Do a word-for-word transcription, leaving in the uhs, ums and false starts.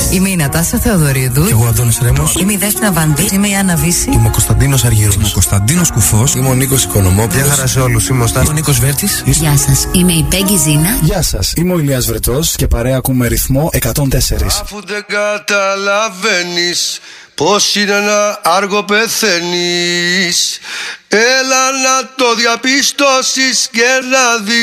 Είμαι η Νατάσα Θεοδωρίδου. Και εγώ Αντώνης Ρέμος. Είμαι η Δέσποινα Βανδύ. Είμαι η Άννα Βύση. Είμαι ο Κωνσταντίνος Αργύρος. Είμαι ο Κωνσταντίνος Κουφός. Είμαι ο Νίκος Οικονομόπουλος. Γεια χαρά σε όλους. Είμαι ο Στάθης. Είμαι ο Νίκος Βέρτης. Γεια σας. Είμαι η Πέγγι Ζήνα. Γεια σας. Είμαι ο Ηλίας Βρετός και παρέα ακούμε ρυθμό εκατόν τέσσερα. Αφού δεν καταλαβαίνεις πως είναι ένα άργο πεθαίνεις, έλα να το διαπιστώσεις και να δεις.